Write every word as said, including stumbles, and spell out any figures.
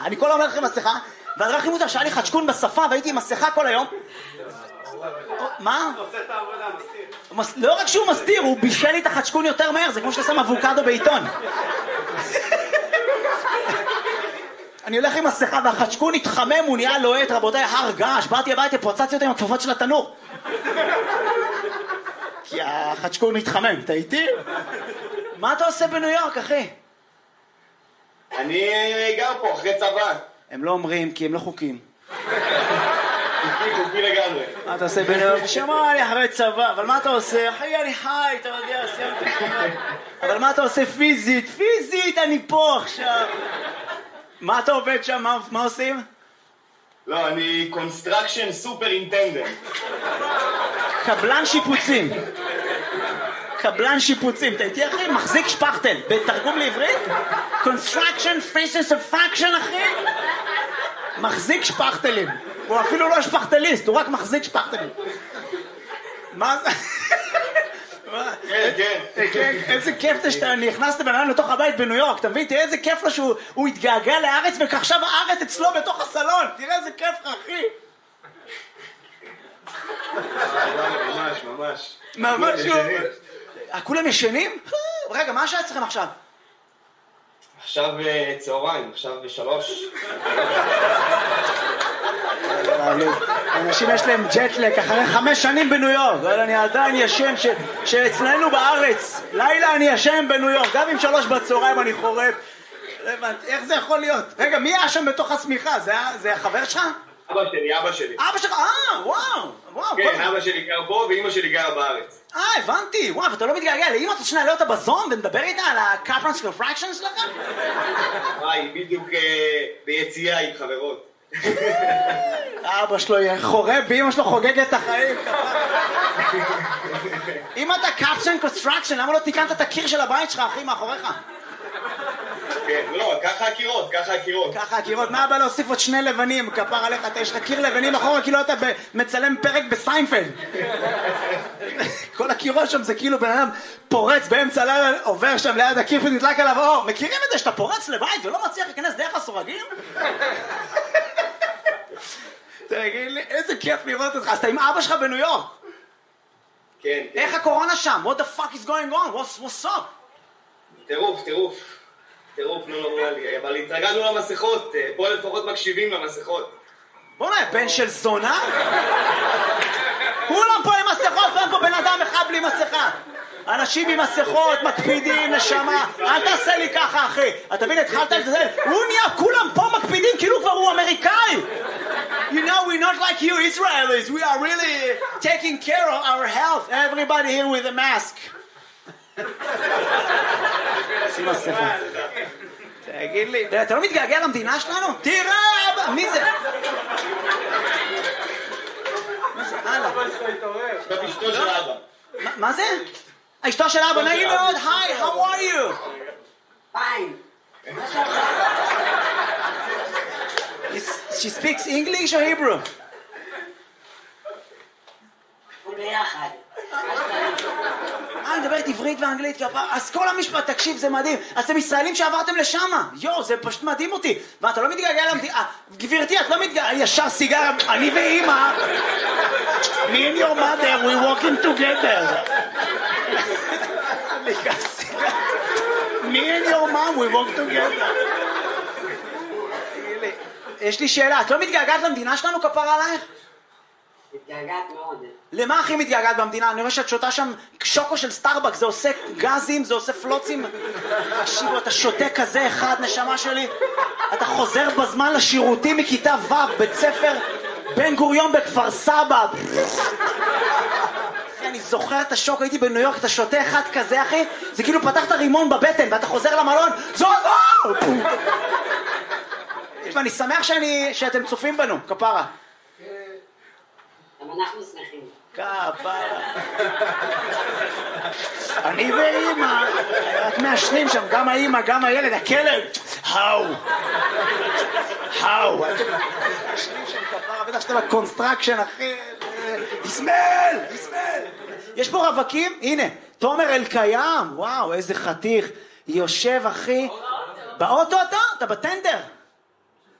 אני כל היום הולך עם מסכה, והדבר הכי מוזר שהיה לי חדשקון בשפה והייתי עם מסכה כל היום. מה? עושה את העבודה, מסתיר. לא רק שהוא מסתיר, הוא בישל לי את החדשקון יותר מהר, זה כמו שאתה שם אבוקדו בעיתון. אני הולך עם מסכה והחדשקון התחמם, הוא נהיה לוהט, רבותיי, הר געש, באתי הביתה, פוצצתי אותו עם הכפפות של התנור. כי החדשקון התחמם, אתה איתי? מה אתה עושה בניו יורק, אחי? אני גר פה אחרי צבא. הם לא אומרים, כי הם לא חוקים. חוקי, חוקי לגמרי. מה אתה עושה בניו יורק? שמע לי אחרי צבא, אבל מה אתה עושה? אחי, אני חי, אתה יודע, סיימתי. אבל מה אתה עושה פיזית? פיזית, אני פה עכשיו. מה אתה עובד שם? מה, מה עושים? לא, אני קונסטרקשן סופר אינטנדנט. קבלן שיפוצים. קבלן שיפוצים. אתה איתי אחי? מחזיק שפכטל. בתרגום לעברית? Construction faces of faction אחי? מחזיק שפכטלים. הוא אפילו לא שפכטליסט, הוא רק מחזיק שפכטלים. מה זה? כן, כן. כן, איזה כיף זה שאתה נכנסת בן אדם לתוך הבית בניו יורק, אתה מבין? תראה איזה כיף לו שהוא התגעגע לארץ ועכשיו הארץ אצלו בתוך הסלון. תראה איזה כיף לך, אחי. ממש, ממש. ממש. כולם ישנים? רגע, מה השעה אצלכם עכשיו? עכשיו צהריים, עכשיו שלוש. אנשים יש להם ג'טלק אחרי חמש שנים בניו יורק, אבל אני עדיין ישן שאצלנו בארץ לילה אני ישן בניו יורק, גם עם שלוש בצהריים אני חורף. איך זה יכול להיות? רגע, מי היה שם בתוך הסמיכה? זה החבר שלך? אבא שלי, אבא שלי. אבא שלך, אה, וואו, וואו. כן, אבא שלי גר פה ואמא שלי גרה בארץ. אה, הבנתי, וואו, ואתה לא מתגעגע לאמא, אתה שנעלה אותה בזום ונדבר איתה על ה-Capron's Contraction שלך? וואי, בדיוק ביציאה עם חברות. אבא שלו חורב ואמא שלו חוגגת את החיים. אם אתה Capron's Contraction, למה לא תיקנת את הקיר של הבית שלך, אחי, מאחוריך? כן, לא, ככה הקירות, ככה הקירות. ככה הקירות, מה הבא להוסיף עוד שני לבנים, כפר עליך, אתה יש לך קיר לבנים אחורה, כאילו אתה מצלם פרק בסיינפלד. כל הקירות שם זה כאילו בן אדם פורץ באמצע לילה, עובר שם ליד הקיר ונדלק עליו אור. מכירים את זה שאתה פורץ לבית ולא מצליח להיכנס דרך הסורגים? תגיד לי, איזה כיף לראות אותך. אז אתה עם אבא שלך בניו יורק. כן. איך הקורונה שם? What the fuck is going on? What's, what's up? טירוף, טירוף. טירוף, לא נורמלי, אבל התרגלנו למסכות, פה לפחות מקשיבים למסכות. בוא נהיה, בן של זונה? כולם פה עם מסכות, אין פה בן אדם אחד בלי מסכה. אנשים עם מסכות, מקפידים, נשמה, אל תעשה לי ככה, אחי. אתה מבין, התחלת לזה, הוא נהיה, כולם פה מקפידים, כאילו כבר הוא אמריקאי. You know, we're not like you Israelis, we are really taking care of our health. Everybody here with a mask. שים מסכה. תגיד לי, אתה לא מתגעגע למדינה שלנו? תראה, מי זה? מי זה? הלאה. עכשיו אשתו של אבא. מה זה? אשתו של אבא, נעים מאוד, היי, how are you? Fine. She speaks English or Hebrew? ביחד. אה, אני מדברת עברית ואנגלית, אז כל המשפט, תקשיב, זה מדהים. אז אתם ישראלים שעברתם לשם. יו, זה פשוט מדהים אותי. ואתה לא מתגעגע למדינה. גברתי, את לא מתגעגע, ישר סיגר, אני ואמא. Me and your mother, we walking together. Me and your mom, we walk together. יש לי שאלה, את לא מתגעגעת למדינה שלנו, כפרה עלייך? מתגעגעת מאוד. למה הכי מתגעגעת במדינה? אני רואה שאת שותה שם שוקו של סטארבקס, זה עושה גזים, זה עושה פלוצים. תקשיבו, אתה שותה כזה אחד, נשמה שלי. אתה חוזר בזמן לשירותים מכיתה ו', בית ספר בן גוריון בכפר סבא. אני זוכר את השוק, הייתי בניו יורק, אתה שותה אחד כזה, אחי, זה כאילו פתחת רימון בבטן, ואתה חוזר למלון, זו זו! ואני שמח שאני, שאתם צופים בנו, כפרה. גם אנחנו שמחים. כפרה. אני ואמא, רק מעשנים שם, גם האמא, גם הילד, הכלב. האו. האו. מעשנים שם כפרה, בטח שאתה בקונסטרקשן, אחי. יסמל, יסמל. יש פה רווקים? הנה, תומר אלקיים. וואו, איזה חתיך. יושב, אחי. באוטו אתה? אתה בטנדר.